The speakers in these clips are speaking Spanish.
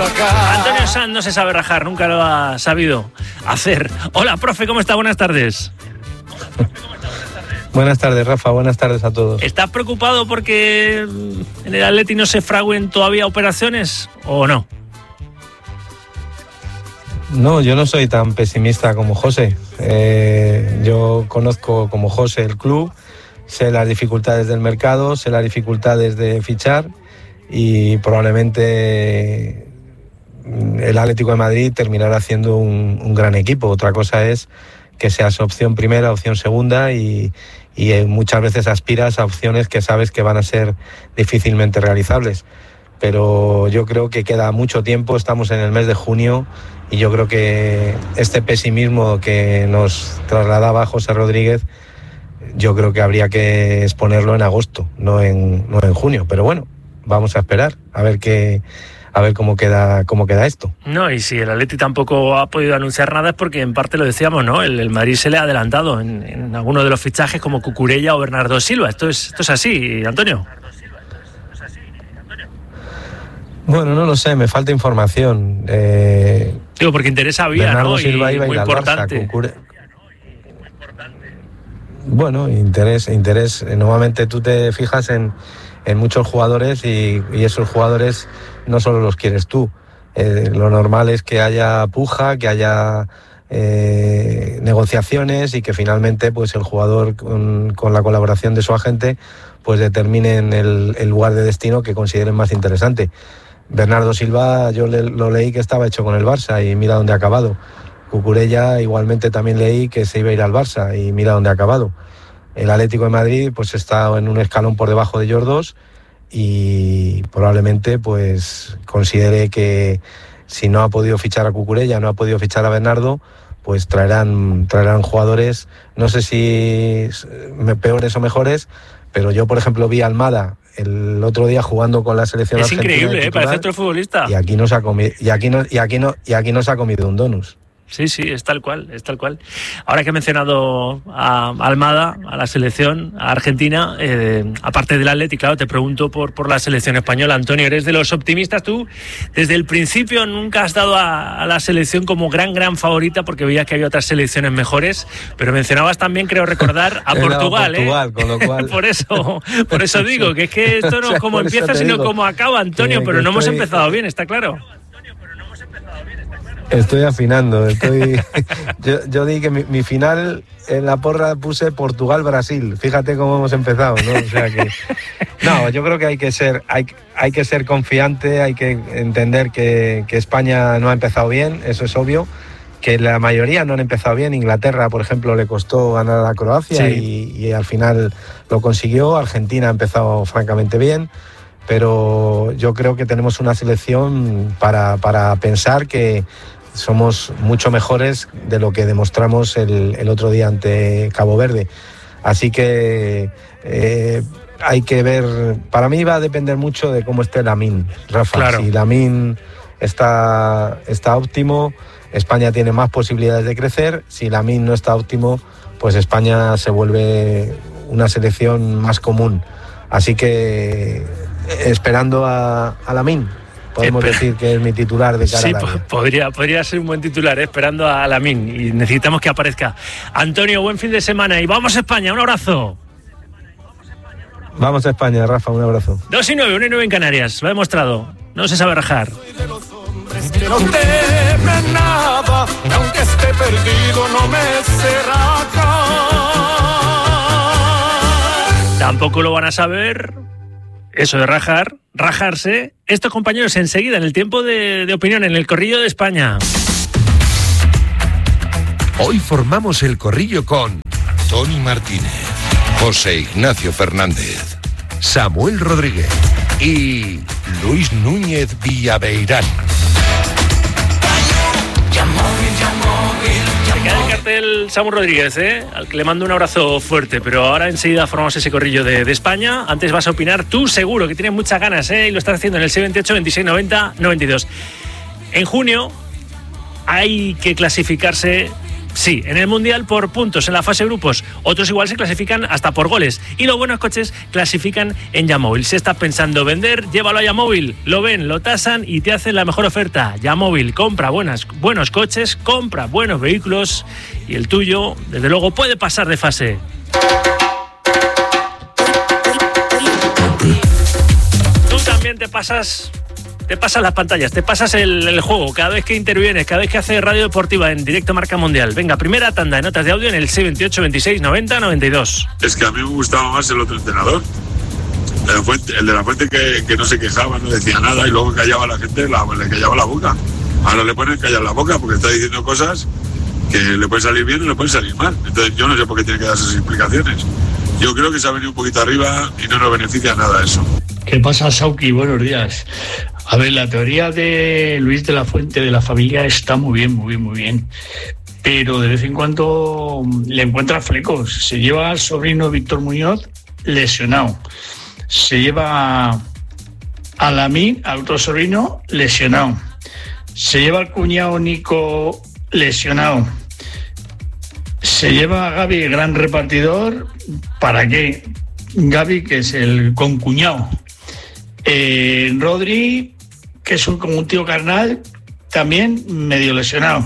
Antonio Sanz no se sabe rajar, nunca lo ha sabido hacer. Hola, profe, ¿cómo está? Buenas tardes. Buenas tardes, Rafa. Buenas tardes a todos. ¿Estás preocupado porque en el Atleti no se fraguen todavía operaciones o no? No, yo no soy tan pesimista como José. Yo conozco como José el club, sé las dificultades del mercado, sé las dificultades de fichar y probablemente el Atlético de Madrid terminará haciendo un gran equipo. Otra cosa es que seas opción primera, opción segunda y muchas veces aspiras a opciones que sabes que van a ser difícilmente realizables. Pero yo creo que queda mucho tiempo, estamos en el mes de junio y yo creo que este pesimismo que nos trasladaba José Rodríguez, yo creo que habría que exponerlo en agosto, no en junio. Pero bueno, vamos a esperar a ver cómo queda esto. No, y si el Atleti tampoco ha podido anunciar nada es porque en parte lo decíamos, ¿no? El Madrid se le ha adelantado en algunos de los fichajes como Cucurella o Bernardo Silva. Esto es así, Antonio. Bueno, no lo sé, me falta información. Digo, porque interés había, Bernardo ¿no? Silva iba muy a ir importante. Al Barça, bueno, interés. Normalmente tú te fijas en muchos jugadores y esos jugadores no solo los quieres tú. Lo normal es que haya puja, que haya negociaciones y que finalmente pues el jugador con la colaboración de su agente pues determinen el lugar de destino que consideren más interesante. Bernardo Silva yo lo leí que estaba hecho con el Barça y mira dónde ha acabado. Cucurella igualmente también leí que se iba a ir al Barça y mira dónde ha acabado. El Atlético de Madrid pues está en un escalón por debajo de ellos dos y probablemente pues considere que si no ha podido fichar a Cucurella, no ha podido fichar a Bernardo, pues traerán jugadores, no sé si peores o mejores, pero yo por ejemplo vi a Almada el otro día jugando con la selección argentina. Es increíble, parece otro futbolista. Y aquí no se ha comido un donus. Sí, es tal cual. Ahora que he mencionado a Almada, a la selección a Argentina, aparte del Atleti, claro, te pregunto por la selección española. Antonio, ¿eres de los optimistas tú? Desde el principio nunca has dado a la selección como gran favorita porque veías que había otras selecciones mejores, pero mencionabas también, creo recordar, a Portugal, con lo cual... por eso digo, que es que esto no es como empieza, sino como acaba, Antonio, pero no hemos empezado bien, está claro. Estoy afinando, yo di que mi final en la porra puse Portugal-Brasil, fíjate cómo hemos empezado, ¿no? O sea que no, yo creo que hay que ser confiante, hay que entender que España no ha empezado bien, eso es obvio, que la mayoría no han empezado bien. Inglaterra, por ejemplo, le costó ganar a Croacia y al final lo consiguió. Argentina ha empezado francamente bien, pero yo creo que tenemos una selección para pensar que somos mucho mejores de lo que demostramos el otro día ante Cabo Verde. Así que hay que ver, para mí va a depender mucho de cómo esté Lamine, Rafa. Claro. Si Lamine está óptimo, España tiene más posibilidades de crecer. Si Lamine no está óptimo, pues España se vuelve una selección más común. Así que esperando a Lamine. Podemos decir que es mi titular de cara al área. Podría ser un buen titular, esperando a Lamine, y necesitamos que aparezca. Antonio, buen fin de semana y vamos a España, un abrazo. Vamos a España, Rafa, un abrazo. 2-9, 1-9 en Canarias, lo ha demostrado, no se sabe rajar. Que no temen nada, y aunque esté perdido no me será acá. Tampoco lo van a saber. Eso de rajarse, estos compañeros enseguida en el tiempo de opinión, en el Corrillo de España. Hoy formamos el Corrillo con Tony Martínez, José Ignacio Fernández, Samuel Rodríguez y Luis Núñez Villaveirán. Se queda el cartel Samu Rodríguez, al que le mando un abrazo fuerte, pero ahora enseguida formamos ese Corrillo de España. Antes vas a opinar tú, seguro que tienes muchas ganas, y lo estás haciendo en el 628 26 90 92. En junio hay que clasificarse Sí, en el Mundial por puntos en la fase de grupos. Otros igual se clasifican hasta por goles. Y los buenos coches clasifican en Yamóvil. Si estás pensando vender, llévalo a Yamóvil. Lo ven, lo tasan y te hacen la mejor oferta. Yamóvil, compra buenos coches, compra buenos vehículos y el tuyo, desde luego, puede pasar de fase. Tú también te pasas las pantallas, te pasas el juego cada vez que intervienes, cada vez que haces radio deportiva en Directo Marca Mundial. Venga, primera tanda de notas de audio en el 628 26 90 92. Es que a mí me gustaba más el otro entrenador, el de la Fuente, que no se quejaba, no decía nada y luego callaba a la gente, le callaba la boca. Ahora le ponen callar la boca porque está diciendo cosas que le pueden salir bien o le pueden salir mal. Entonces yo no sé por qué tiene que dar esas explicaciones. Yo creo que se ha venido un poquito arriba y no nos beneficia nada eso. ¿Qué pasa, Sauki? Buenos días. A ver, la teoría de Luis de la Fuente de la familia está muy bien, pero de vez en cuando le encuentra flecos. Se lleva al sobrino Víctor Muñoz lesionado, se lleva a Lamine, al otro sobrino, lesionado, se lleva al cuñado Nico lesionado, se lleva a Gaby, el gran repartidor. ¿Para qué? Gaby, que es el concuñado. Rodri, que es como un tío carnal, también medio lesionado.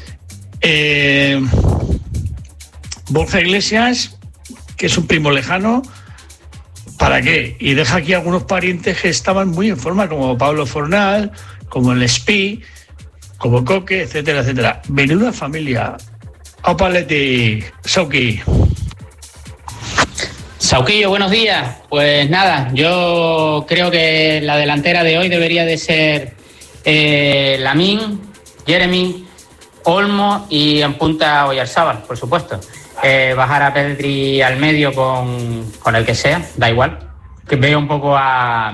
Borja Iglesias, que es un primo lejano. ¿Para qué? Y deja aquí algunos parientes que estaban muy en forma, como Pablo Fornal, como el Spi, como Coque, etcétera, etcétera. Menuda familia. Opaleti, Sauki. Sauquillo, buenos días. Pues nada, yo creo que la delantera de hoy debería de ser Lamine, Jeremy, Olmo y en punta Oyarzábal, por supuesto. Bajar a Pedri al medio con el que sea, da igual. Que veo un poco a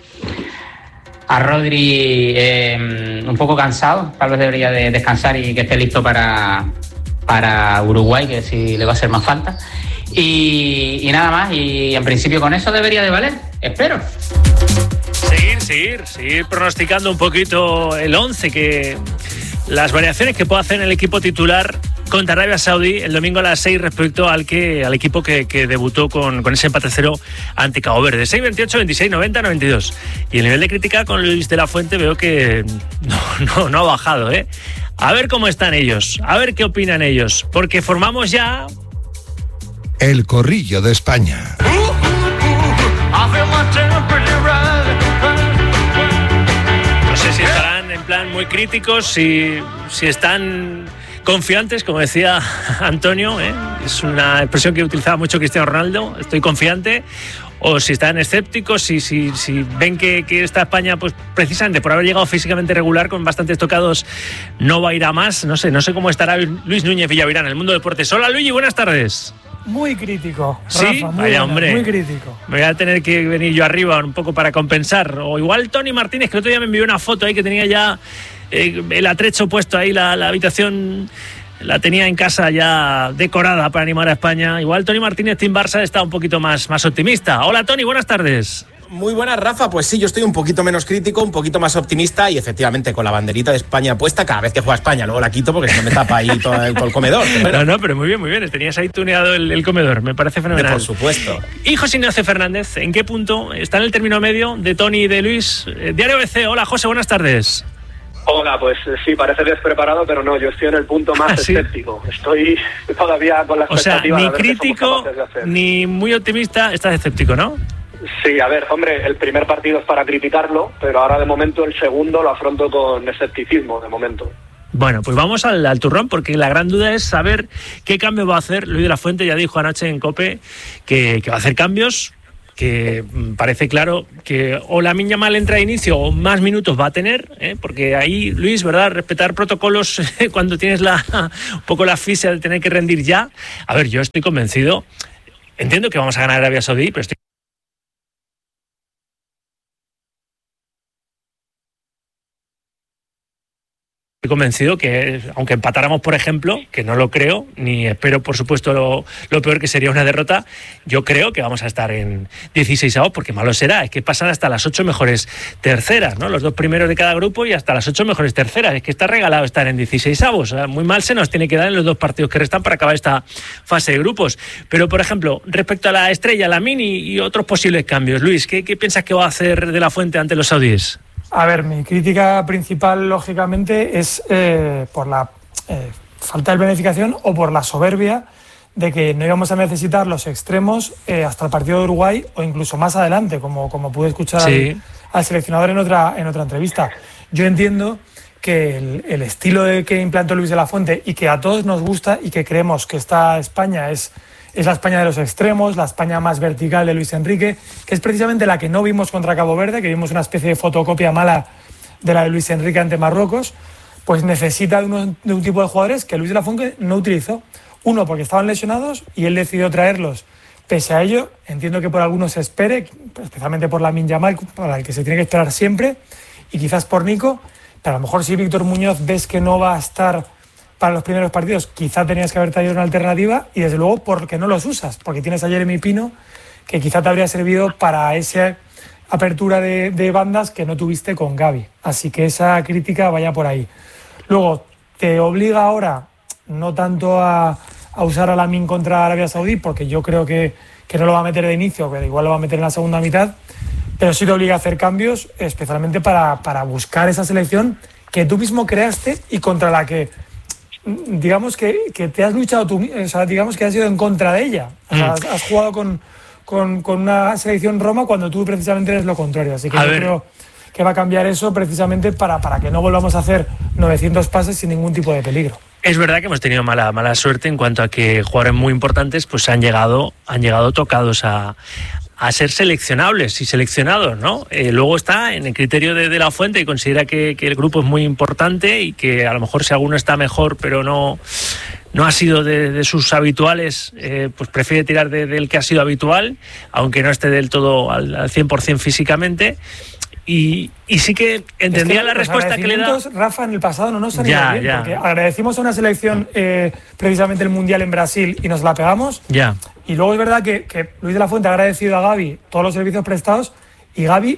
Rodri un poco cansado, tal vez debería de descansar y que esté listo para Uruguay, que si le va a hacer más falta. Y nada más, y en principio con eso debería de valer, espero. Seguir pronosticando un poquito el 11, que las variaciones que puede hacer en el equipo titular contra Arabia Saudí el domingo a las 6 respecto al equipo que debutó con ese empate 0 ante Cabo Verde. 6-28, 26, 90, 92. Y el nivel de crítica con Luis de la Fuente veo que no ha bajado, ¿eh? A ver cómo están ellos, a ver qué opinan ellos, porque formamos ya el Corrillo de España. No sé si estarán en plan muy críticos, si están confiantes, como decía Antonio, ¿eh? Es una expresión que utilizaba mucho Cristiano Ronaldo, estoy confiante, o si están escépticos, si ven que esta España, pues precisamente por haber llegado físicamente regular con bastantes tocados, no va a ir a más. No sé cómo estará Luis Núñez Villavirán en el mundo del deporte. Hola Luigi, buenas tardes. Muy crítico, ¿Sí? Rafa, Vaya, hombre. Muy crítico. Me voy a tener que venir yo arriba un poco para compensar. O igual Tony Martínez, que el otro día me envió una foto ahí que tenía ya el atrecho puesto ahí, la habitación la tenía en casa ya decorada para animar a España. Igual Tony Martínez, Team Barça, está un poquito más optimista. Hola Tony, buenas tardes. Muy buenas, Rafa. Pues sí, yo estoy un poquito menos crítico, un poquito más optimista y efectivamente con la banderita de España puesta cada vez que juega España. Luego la quito porque si no me tapa ahí todo el comedor. Pero pero muy bien. Tenías ahí tuneado el comedor. Me parece fenomenal. Por supuesto. Y José Ignacio Fernández, ¿en qué punto está en el término medio de Tony y de Luis? Diario BC, hola José, buenas tardes. Hola, pues sí, parece despreparado, pero no, yo estoy en el punto más escéptico. Estoy todavía con la expectativa. O sea, ni crítico ni muy optimista, estás escéptico, ¿no? Sí, a ver, hombre, el primer partido es para criticarlo, pero ahora de momento el segundo lo afronto con escepticismo, de momento. Bueno, pues vamos al turrón, porque la gran duda es saber qué cambio va a hacer. Luis de la Fuente ya dijo anoche en COPE que va a hacer cambios, que parece claro que o Lamine Yamal entra de inicio o más minutos va a tener, porque ahí, Luis, ¿verdad? Respetar protocolos cuando tienes un poco la asfixia de tener que rendir ya. A ver, yo estoy convencido, entiendo que vamos a ganar Arabia Saudí, pero estoy Estoy convencido que, aunque empatáramos, por ejemplo, que no lo creo, ni espero, por supuesto, lo peor, que sería una derrota, yo creo que vamos a estar en 16avos, porque malo será, es que pasan hasta las 8 mejores terceras, ¿no? Los 2 primeros de cada grupo y hasta las 8 mejores terceras. Es que está regalado estar en 16avos. O sea, muy mal se nos tiene que dar en los 2 partidos que restan para acabar esta fase de grupos. Pero, por ejemplo, respecto a la Estrella, la Mini y otros posibles cambios, Luis, ¿qué piensas que va a hacer De La Fuente ante los saudíes? A ver, mi crítica principal, lógicamente, es por la falta de planificación o por la soberbia de que no íbamos a necesitar los extremos hasta el partido de Uruguay o incluso más adelante, como pude escuchar al seleccionador en otra entrevista. Yo entiendo que el estilo que implantó Luis de la Fuente y que a todos nos gusta y que creemos que esta España es la España de los extremos, la España más vertical de Luis Enrique, que es precisamente la que no vimos contra Cabo Verde, que vimos una especie de fotocopia mala de la de Luis Enrique ante Marruecos, pues necesita de un tipo de jugadores que Luis de la Fuente no utilizó. Uno, porque estaban lesionados y él decidió traerlos. Pese a ello, entiendo que por algunos se espere, especialmente por Lamine Yamal, para el que se tiene que esperar siempre, y quizás por Nico, pero a lo mejor si Víctor Muñoz ves que no va a estar para los primeros partidos, quizá tenías que haber traído una alternativa, y desde luego porque no los usas, porque tienes a Jeremy Pino, que quizá te habría servido para esa apertura de bandas que no tuviste con Gavi. Así que esa crítica vaya por ahí. Luego, te obliga ahora no tanto a usar a Lamine contra Arabia Saudí, porque yo creo que no lo va a meter de inicio, pero igual lo va a meter en la segunda mitad, pero sí te obliga a hacer cambios, especialmente para buscar esa selección que tú mismo creaste y contra la que digamos que te has luchado tú, o sea, digamos que has ido en contra de ella. O sea, has jugado con una selección Roma cuando tú precisamente eres lo contrario. Así que yo creo que va a cambiar eso precisamente para que no volvamos a hacer 900 pases sin ningún tipo de peligro. Es verdad que hemos tenido mala suerte en cuanto a que jugadores muy importantes pues han llegado tocados a ser seleccionables y seleccionados, ¿no? Luego está en el criterio de La Fuente y considera que el grupo es muy importante y que a lo mejor si alguno está mejor pero no ha sido de sus habituales, pues prefiere tirar del que ha sido habitual, aunque no esté del todo al 100% físicamente. Y sí que entendía la respuesta que le da. Rafa, en el pasado no nos han ido bien, porque agradecimos a una selección precisamente el Mundial en Brasil y nos la pegamos. Ya. Y luego es verdad que Luis de la Fuente ha agradecido a Gavi todos los servicios prestados y Gavi,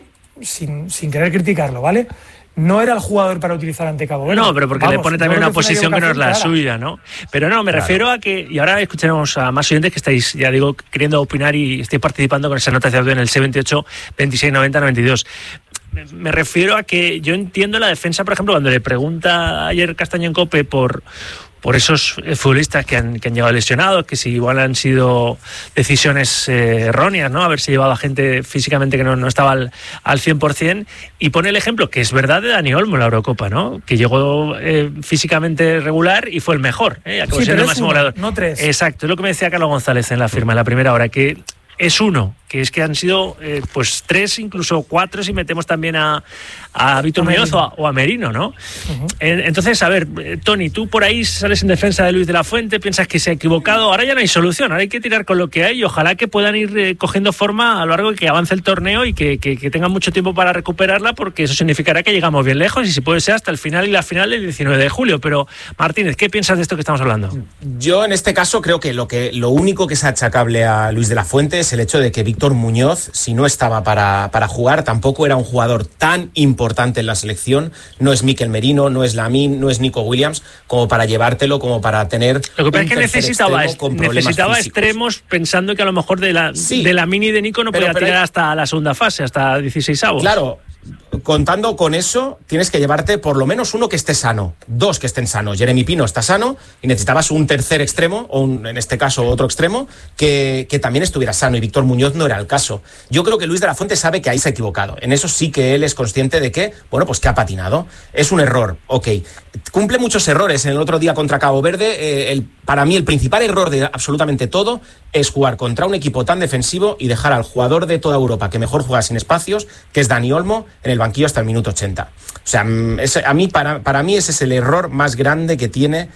sin querer criticarlo, ¿vale?, no era el jugador para utilizar ante Cabo Verde. No, pero porque le pone también una posición que no es la suya, ¿no? Pero no, me refiero a que, y ahora escucharemos a más oyentes que estáis, ya digo, queriendo opinar y estáis participando con esa nota de audio en el 628 26 90 92. Me refiero a que yo entiendo la defensa, por ejemplo, cuando le pregunta ayer Castaño en COPE por esos futbolistas que han llegado lesionados, que si igual han sido decisiones erróneas, ¿no? Haberse llevado a gente físicamente que no estaba al 100%, y pone el ejemplo, que es verdad, de Dani Olmo en la Eurocopa, ¿no? Que llegó físicamente regular y fue el mejor, acabó siendo el máximo goleador. No 3. Exacto, es lo que me decía Carlos González en la firma, en la primera hora, que es uno, que es que han sido pues 3, incluso 4 si metemos también a Víctor Muñoz o a Merino, ¿no? Uh-huh. Entonces, a ver, Tony, tú por ahí sales en defensa de Luis de la Fuente, piensas que se ha equivocado, ahora ya no hay solución, ahora hay que tirar con lo que hay y ojalá que puedan ir cogiendo forma a lo largo de que avance el torneo y que tengan mucho tiempo para recuperarla, porque eso significará que llegamos bien lejos y si puede ser hasta el final y la final del 19 de julio. Pero, Martínez, ¿qué piensas de esto que estamos hablando? Yo en este caso creo que lo único que es achacable a Luis de la Fuente es el hecho de que Víctor Muñoz, si no estaba para jugar, tampoco era un jugador tan importante en la selección. No es Mikel Merino, no es Lamine, no es Nico Williams, como para llevártelo, como para tener. Lo que pasa es que necesitaba extremos, pensando que a lo mejor de Lamine y de Nico no podía tirar hasta la segunda fase, hasta 16avos. Claro. Contando con eso, tienes que llevarte por lo menos uno que esté sano, 2 que estén sanos. Jeremy Pino está sano y necesitabas un tercer extremo, o en este caso otro extremo, que también estuviera sano, y Víctor Muñoz no era el caso. Yo creo que Luis de la Fuente sabe que ahí se ha equivocado. En eso sí que él es consciente de que, bueno, pues que ha patinado. Es un error, ok. Cumple muchos errores. En el otro día contra Cabo Verde, para mí el principal error de absolutamente todo es jugar contra un equipo tan defensivo y dejar al jugador de toda Europa que mejor juega sin espacios, que es Dani Olmo, en el banquillo hasta el minuto 80. O sea, para mí ese es el error más grande que tiene.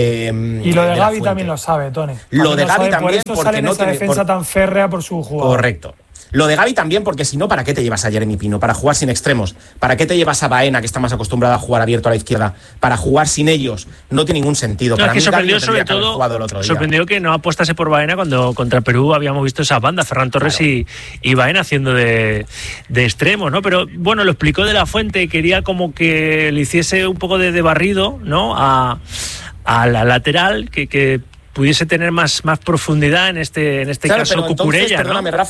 Y lo de Gavi también lo sabe, Tony. Lo de Gavi también, por eso sale en esa defensa tan férrea por su jugador. Correcto. Lo de Gavi también, porque si no, ¿para qué te llevas a Jeremy Pino? Para jugar sin extremos. ¿Para qué te llevas a Baena, que está más acostumbrado a jugar abierto a la izquierda? Para jugar sin ellos. No tiene ningún sentido. No, para es que mí, sorprendió Gavi no sobre todo, sorprendió que no apostase por Baena cuando contra Perú habíamos visto esas bandas, Ferran Torres y Baena haciendo de extremos, ¿no? Pero bueno, lo explicó De La Fuente, quería como que le hiciese un poco de barrido, ¿no? A la lateral, que pudiese tener más profundidad en este caso Cucurella, perdóname, ¿no?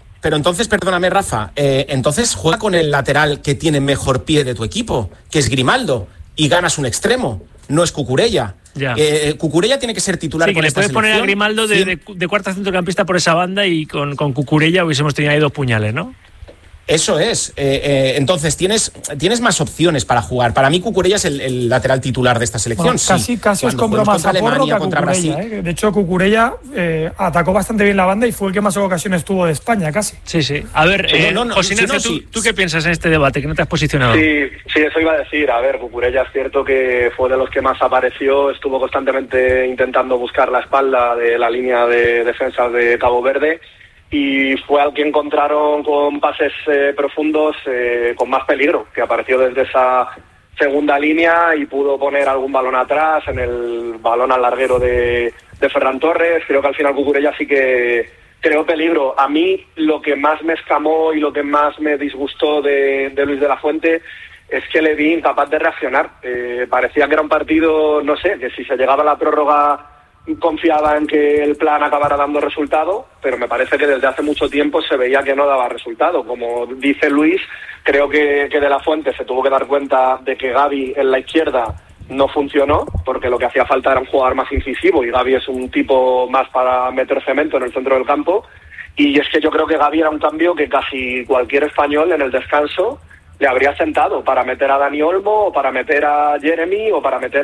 Rafa, entonces juega con el lateral que tiene mejor pie de tu equipo, que es Grimaldo, y ganas un extremo, no es Cucurella. Cucurella tiene que ser titular. Sí, que le puedes poner a Grimaldo de cuarta centrocampista por esa banda y con Cucurella hubiésemos tenido ahí 2 puñales, ¿no? Eso es. Entonces tienes más opciones para jugar. Para mí Cucurella es el lateral titular de esta selección. Bueno, casi os compro más a Porro que a Cucurella. De hecho, Cucurella atacó bastante bien la banda y fue el que más ocasiones tuvo de España, casi. Sí. A ver, José Ignacio, ¿tú qué piensas en este debate? Que no te has posicionado. Sí, eso iba a decir. A ver, Cucurella es cierto que fue de los que más apareció. Estuvo constantemente intentando buscar la espalda de la línea de defensa de Cabo Verde. Y fue al que encontraron con pases profundos con más peligro, que apareció desde esa segunda línea y pudo poner algún balón atrás, en el balón al larguero de Ferran Torres. Creo que al final Cucurella sí que creó peligro. A mí lo que más me escamó y lo que más me disgustó de Luis de la Fuente es que le vi incapaz de reaccionar. Parecía que era un partido, no sé, que si se llegaba a la prórroga confiaba en que el plan acabara dando resultado, pero me parece que desde hace mucho tiempo se veía que no daba resultado. Como dice Luis, creo que De La Fuente se tuvo que dar cuenta de que Gavi en la izquierda no funcionó, porque lo que hacía falta era un jugador más incisivo, y Gavi es un tipo más para meter cemento en el centro del campo. Y es que yo creo que Gavi era un cambio que casi cualquier español en el descanso le habría sentado, para meter a Dani Olmo, o para meter a Jeremy, o para meter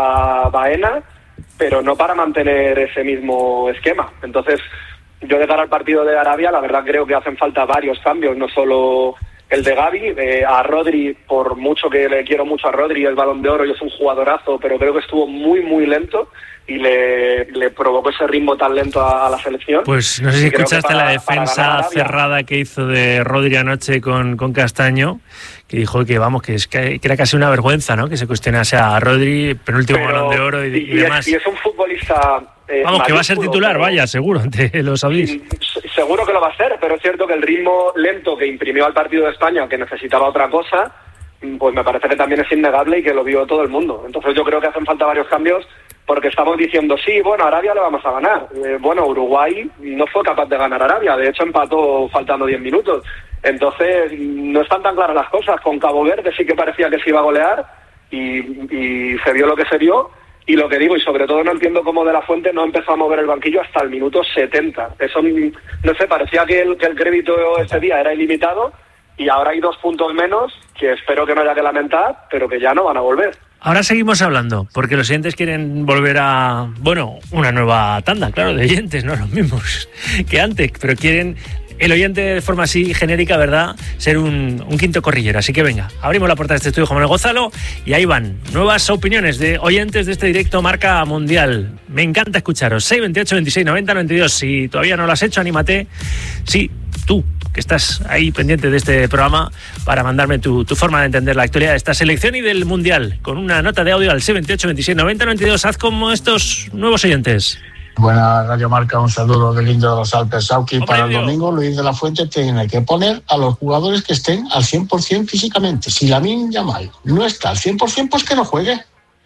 a Baena, pero no para mantener ese mismo esquema. Entonces, yo de cara al partido de Arabia, la verdad creo que hacen falta varios cambios, no solo el de Gavi. A Rodri, por mucho que le quiero mucho a Rodri, el Balón de Oro, y es un jugadorazo, pero creo que estuvo muy lento y le provocó ese ritmo tan lento a la selección. Pues no sé si escuchaste la defensa cerrada que hizo de Rodri anoche con Castaño, que dijo que que era casi una vergüenza, ¿no? Que se cuestionase a Rodri, penúltimo Balón de Oro y demás. Y es un futbolista que va a ser titular, vaya, seguro, ante los saudíes. Seguro que lo va a ser, pero es cierto que el ritmo lento que imprimió al partido de España, que necesitaba otra cosa, pues me parece que también es innegable y que lo vio todo el mundo. Entonces yo creo que hacen falta varios cambios, porque estamos diciendo, sí, bueno, a Arabia le vamos a ganar. Uruguay no fue capaz de ganar a Arabia, de hecho empató faltando 10 minutos. Entonces no están tan claras las cosas. Con Cabo Verde sí que parecía que se iba a golear y se vio lo que se vio. Y lo que digo, y sobre todo no entiendo cómo De La Fuente no empezó a mover el banquillo hasta el minuto 70. Eso, no sé, parecía que el crédito ese día era ilimitado, y ahora hay 2 puntos menos, que espero que no haya que lamentar, pero que ya no van a volver. Ahora seguimos hablando, porque los oyentes quieren volver a, una nueva tanda, claro, de oyentes, no los mismos que antes, pero quieren, el oyente de forma así genérica, ¿verdad?, ser un quinto corrillero. Así que venga, abrimos la puerta de este estudio Juan Manuel Gonzalo y ahí van nuevas opiniones de oyentes de este directo Marca Mundial. Me encanta escucharos. 628 26 90 92. Si todavía no lo has hecho, anímate. Sí, tú, que estás ahí pendiente de este programa, para mandarme tu forma de entender la actualidad de esta selección y del Mundial, con una nota de audio al 628 26 90 92. Haz como estos nuevos oyentes. Buena Radio Marca, un saludo de lindo de los Alpes, Sauki. Para el domingo, Luis de la Fuente tiene que poner a los jugadores que estén al 100% físicamente. Si Lamine Yamal no está al 100%, pues que no juegue.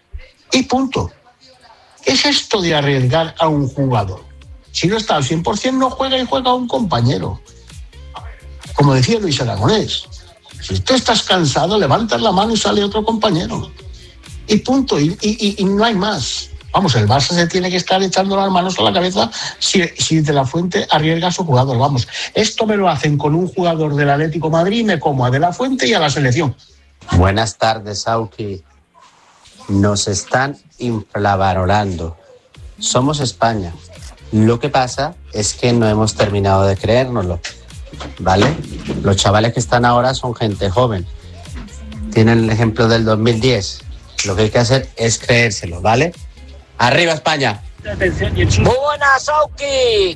Y punto. ¿Qué es esto de arriesgar a un jugador? Si no está al 100%, no juega y juega a un compañero. Como decía Luis Aragonés, si tú estás cansado, levantas la mano y sale otro compañero. Y punto. Y no hay más. Vamos, el Barça se tiene que estar echando las manos a la cabeza si De La Fuente arriesga a su jugador. Vamos, esto me lo hacen con un jugador del Atlético Madrid y me como a De La Fuente y a la selección. Buenas tardes, Sauki. Nos están infravalorando. Somos España. Lo que pasa es que no hemos terminado de creérnoslo, ¿vale? Los chavales que están ahora son gente joven. Tienen el ejemplo del 2010. Lo que hay que hacer es creérselo, ¿vale? ¡Arriba España! Muy buenas, Sauki.